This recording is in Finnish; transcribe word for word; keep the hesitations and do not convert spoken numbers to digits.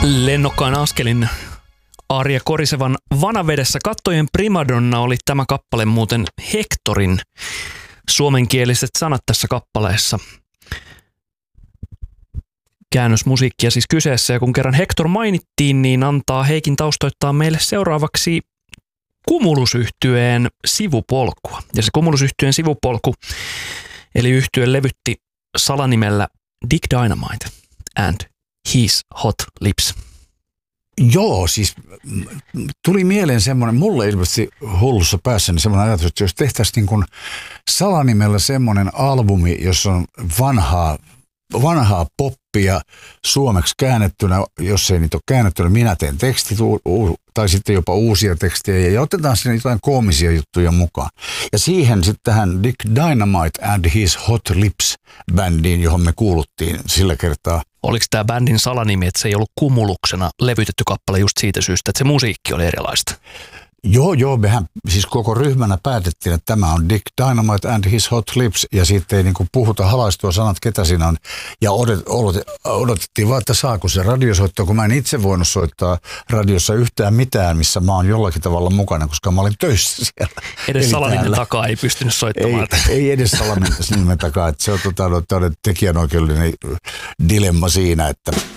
Lennokkaan askelin Arja Korisevan Vanavedessä kattojen primadonna oli tämä kappale muuten Hectorin suomenkieliset sanat tässä kappaleessa. Käännösmusiikkia siis kyseessä, ja kun kerran Hector mainittiin, niin antaa Heikin taustoittaa meille seuraavaksi Cumulus-yhtyeen sivupolkua. Ja se Cumulus-yhtyeen sivupolku, eli yhtye levytti salanimellä Dick Dynamite and His Hot Lips. Joo, siis tuli mieleen semmoinen, mulle ilmeisesti hullussa päässäni semmoinen ajatus, että jos tehtäisiin niin kuin salanimellä semmoinen albumi, jossa on vanhaa, vanhaa poppia suomeksi käännettynä, jos ei niitä ole käännettynä, minä teen tekstit tai sitten jopa uusia tekstejä ja otetaan sinne jotain koomisia juttuja mukaan. Ja siihen sitten tähän Dick Dynamite and His Hot Lips -bändiin, johon me kuuluttiin sillä kertaa. Oliko tämä bändin salanimi, että se ei ollut Cumuluksena levytetty kappale just siitä syystä, että se musiikki oli erilaista? Joo, joo, mehän siis koko ryhmänä päätettiin, että tämä on Dick Dynamite and His Hot Lips, ja sitten ei niin kuin puhuta halaistua sanat, ketä siinä on. Ja odot, odotettiin vaan, että saako se radiosoittoa, kun mä en itse voinut soittaa radiossa yhtään mitään, missä mä oon jollakin tavalla mukana, koska mä olin töissä siellä. Edes salanimen takaa ei pystynyt soittamaan. Ei, ei edes salanimen takaa, että se on tota, tekijänoikeudellinen dilemma siinä, että